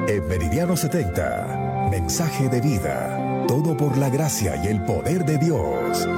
En Meridiano 70, mensaje de vida. Todo por la gracia y el poder de Dios.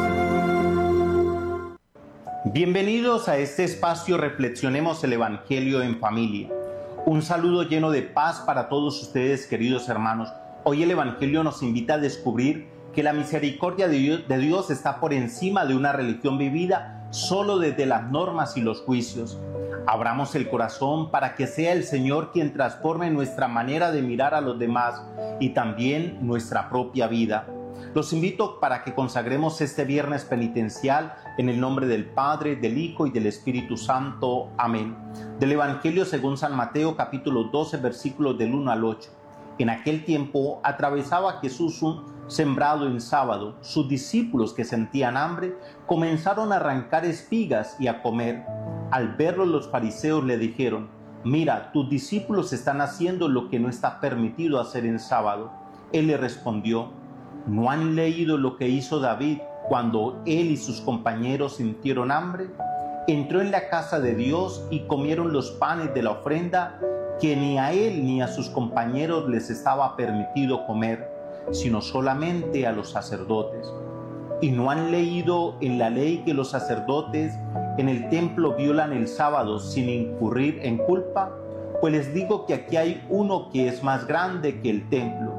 Bienvenidos a este espacio Reflexionemos el Evangelio en Familia. Un saludo lleno de paz para todos ustedes, queridos hermanos. Hoy el Evangelio nos invita a descubrir que la misericordia de Dios está por encima de una religión vivida solo desde las normas y los juicios. Abramos el corazón para que sea el Señor quien transforme nuestra manera de mirar a los demás y también nuestra propia vida. Los invito para que consagremos este viernes penitencial en el nombre del Padre, del Hijo y del Espíritu Santo. Amén. Del Evangelio según San Mateo, capítulo 12, versículos del 1 al 8. En aquel tiempo atravesaba Jesús un sembrado en sábado. Sus discípulos, que sentían hambre, comenzaron a arrancar espigas y a comer. Al verlo, los fariseos le dijeron: «Mira, tus discípulos están haciendo lo que no está permitido hacer en sábado». Él le respondió: «¿No han leído lo que hizo David cuando él y sus compañeros sintieron hambre? Entró en la casa de Dios y comieron los panes de la ofrenda que ni a él ni a sus compañeros les estaba permitido comer, sino solamente a los sacerdotes. ¿Y no han leído en la ley que los sacerdotes en el templo violan el sábado sin incurrir en culpa? Pues les digo que aquí hay uno que es más grande que el templo.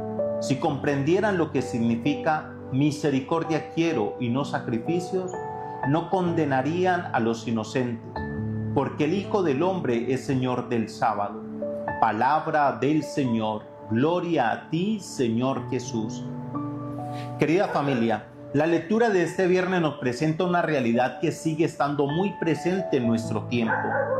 Si comprendieran lo que significa misericordia quiero y no sacrificios, no condenarían a los inocentes, porque el Hijo del Hombre es Señor del sábado». Palabra del Señor. Gloria a ti, Señor Jesús. Querida familia, la lectura de este viernes nos presenta una realidad que sigue estando muy presente en nuestro tiempo.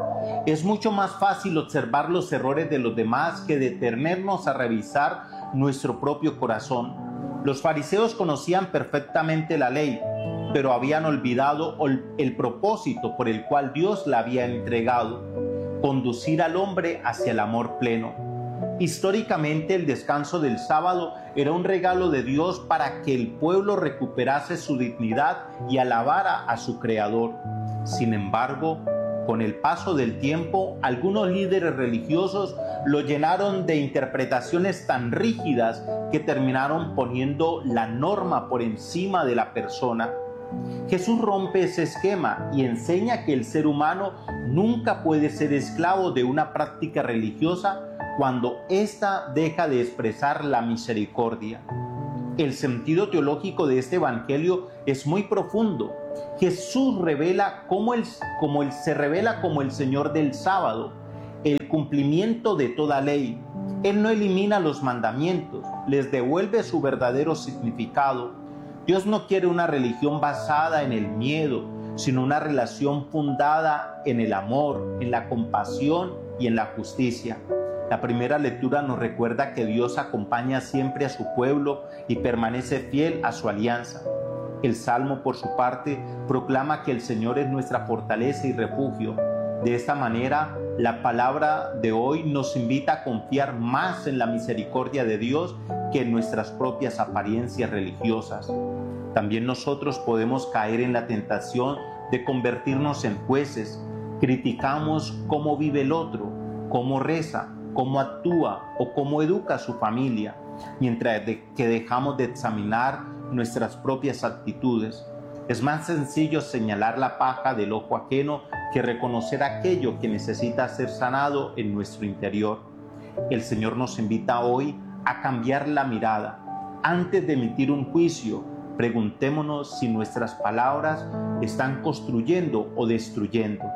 Es mucho más fácil observar los errores de los demás que detenernos a revisar nuestro propio corazón. Los fariseos conocían perfectamente la ley, pero habían olvidado el propósito por el cual Dios la había entregado: conducir al hombre hacia el amor pleno. Históricamente, el descanso del sábado era un regalo de Dios para que el pueblo recuperase su dignidad y alabara a su Creador. Sin embargo, con el paso del tiempo, algunos líderes religiosos lo llenaron de interpretaciones tan rígidas que terminaron poniendo la norma por encima de la persona. Jesús rompe ese esquema y enseña que el ser humano nunca puede ser esclavo de una práctica religiosa cuando ésta deja de expresar la misericordia. El sentido teológico de este evangelio es muy profundo. Jesús revela cómo Él se revela como el Señor del sábado, el cumplimiento de toda ley. Él no elimina los mandamientos, les devuelve su verdadero significado. Dios no quiere una religión basada en el miedo, sino una relación fundada en el amor, en la compasión y en la justicia. La primera lectura nos recuerda que Dios acompaña siempre a su pueblo y permanece fiel a su alianza. El Salmo, por su parte, proclama que el Señor es nuestra fortaleza y refugio. De esta manera, la palabra de hoy nos invita a confiar más en la misericordia de Dios que en nuestras propias apariencias religiosas. También nosotros podemos caer en la tentación de convertirnos en jueces. Criticamos cómo vive el otro, cómo reza, cómo actúa o cómo educa a su familia, mientras que dejamos de examinar nuestras propias actitudes. Es más sencillo señalar la paja del ojo ajeno que reconocer aquello que necesita ser sanado en nuestro interior. El Señor nos invita hoy a cambiar la mirada. Antes de emitir un juicio, preguntémonos si nuestras palabras están construyendo o destruyendo.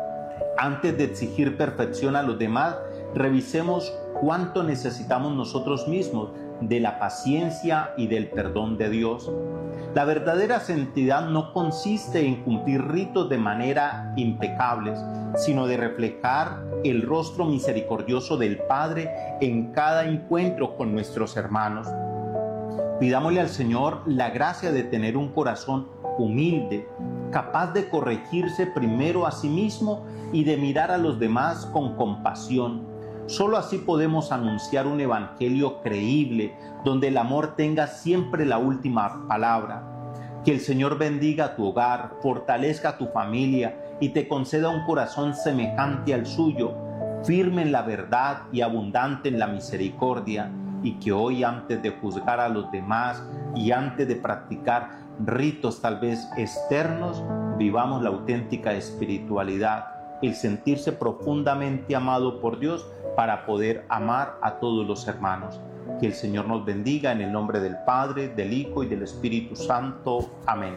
Antes de exigir perfección a los demás, revisemos cuánto necesitamos nosotros mismos de la paciencia y del perdón de Dios. La verdadera santidad no consiste en cumplir ritos de manera impecables, sino de reflejar el rostro misericordioso del Padre en cada encuentro con nuestros hermanos. Pidámosle al Señor la gracia de tener un corazón humilde, capaz de corregirse primero a sí mismo y de mirar a los demás con compasión. Solo así podemos anunciar un evangelio creíble, donde el amor tenga siempre la última palabra. Que el Señor bendiga tu hogar, fortalezca tu familia y te conceda un corazón semejante al suyo, firme en la verdad y abundante en la misericordia, y que hoy, antes de juzgar a los demás y antes de practicar ritos tal vez externos, vivamos la auténtica espiritualidad, el sentirse profundamente amado por Dios para poder amar a todos los hermanos. Que el Señor nos bendiga en el nombre del Padre, del Hijo y del Espíritu Santo. Amén.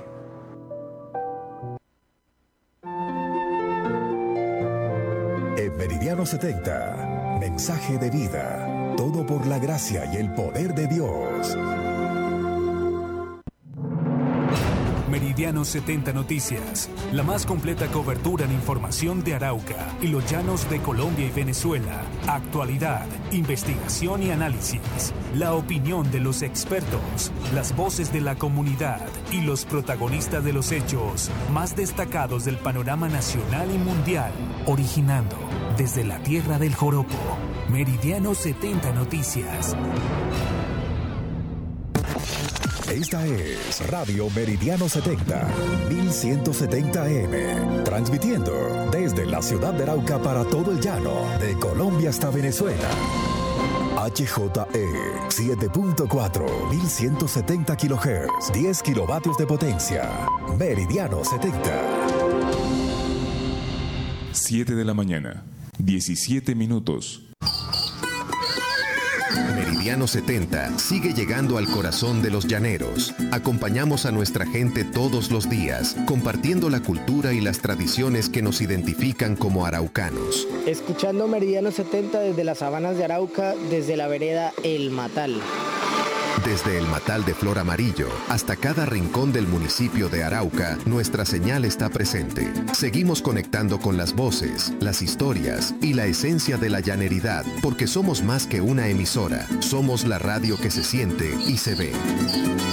En Meridiano 70, mensaje de vida. Todo por la gracia y el poder de Dios. Meridiano 70 Noticias, la más completa cobertura en información de Arauca y los llanos de Colombia y Venezuela. Actualidad, investigación y análisis. La opinión de los expertos, las voces de la comunidad y los protagonistas de los hechos más destacados del panorama nacional y mundial. Originando desde la tierra del joropo. Meridiano 70 Noticias. Esta es Radio Meridiano 70, 1170 AM, transmitiendo desde la ciudad de Arauca para todo el llano, de Colombia hasta Venezuela. HJE 7.4, 1170 kHz, 10 kilovatios de potencia. Meridiano 70. 7 de la mañana, 17 minutos. Meridiano 70 sigue llegando al corazón de los llaneros. Acompañamos a nuestra gente todos los días, compartiendo la cultura y las tradiciones que nos identifican como araucanos. Escuchando Meridiano 70 desde las sabanas de Arauca, desde la vereda El Matal. Desde el Matal de Flor Amarillo hasta cada rincón del municipio de Arauca, nuestra señal está presente. Seguimos conectando con las voces, las historias y la esencia de la llaneridad, porque somos más que una emisora, somos la radio que se siente y se ve.